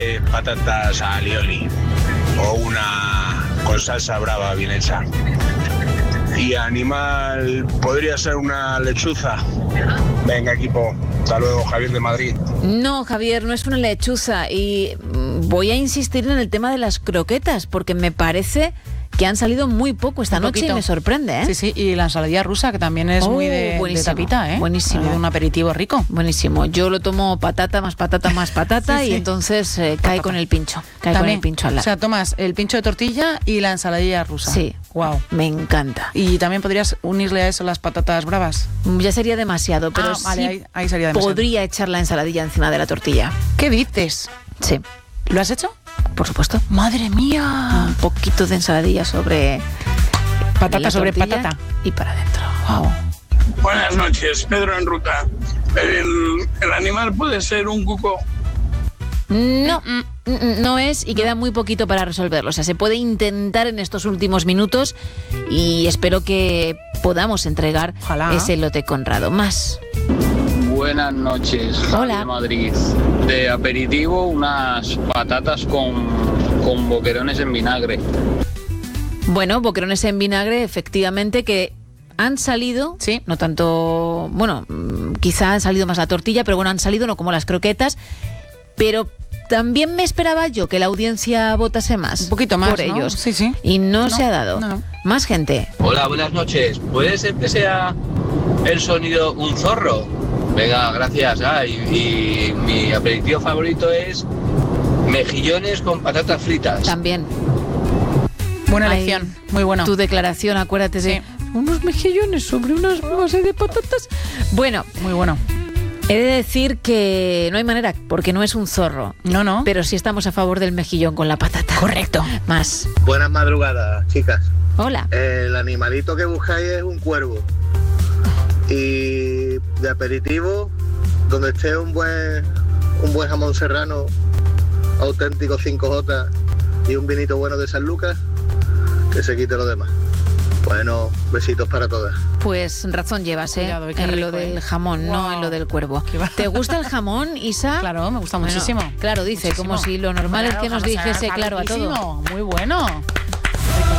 Patatas alioli o una con salsa brava bien hecha. Y animal podría ser una lechuza. Venga, equipo. Hasta luego, Javier de Madrid. No, Javier, no es una lechuza. Y voy a insistir en el tema de las croquetas, porque me parece que han salido muy poco esta noche y me sorprende, ¿eh? Sí, sí, y la ensaladilla rusa, que también es muy de tapita, ¿eh? Buenísimo. Un aperitivo rico. Buenísimo. Yo lo tomo patata más patata más patata sí, y entonces cae con el pincho. Cae también, con el pincho al lado. O sea, tomas el pincho de tortilla y la ensaladilla rusa. Sí. Wow. Me encanta. ¿Y también podrías unirle a eso las patatas bravas? Ya sería demasiado, pero vale, sí ahí sería demasiado. Podría echar la ensaladilla encima de la tortilla. ¿Qué dices? Sí. ¿Lo has hecho? Por supuesto. ¡Madre mía! Un poquito de ensaladilla sobre... Patata sobre patata. Y para adentro. Wow. Buenas noches, Pedro en ruta. ¿El animal puede ser un cuco? No, no es, y queda muy poquito para resolverlo. O sea, se puede intentar en estos últimos minutos y espero que podamos entregar ese lote Conrado. Más. Buenas noches, Hola. de Madrid. De aperitivo, unas patatas con boquerones en vinagre. Bueno, boquerones en vinagre, efectivamente, que han salido, sí, no tanto, bueno, quizá han salido más la tortilla, pero bueno, han salido no como las croquetas, pero también me esperaba yo que la audiencia votase más. Un poquito más, por ¿no? ellos. Sí, sí. Y no se ha dado. No. Más gente. Hola, buenas noches. ¿Puede ser que sea el sonido un zorro? Venga, gracias. Y mi aperitivo favorito es mejillones con patatas fritas. También. Buena elección, muy bueno. Tu declaración, acuérdate de unos mejillones sobre una base de patatas. Bueno, muy bueno. He de decir que no hay manera, porque no es un zorro. No. Pero sí estamos a favor del mejillón con la patata. Correcto. Más. Buenas madrugadas, chicas. Hola. El animalito que buscáis es un cuervo. Y de aperitivo, donde esté un buen jamón serrano auténtico 5J y un vinito bueno de San Lucas, que se quite lo demás. Bueno, besitos para todas. Pues razón llevas, Cuidado, en lo del jamón, no en lo del cuervo. ¿Te gusta el jamón, Isa? Claro, me gusta muchísimo. Claro, dice, muchísimo. Como si lo normal es que nos dijese claro a todo. Muy bueno.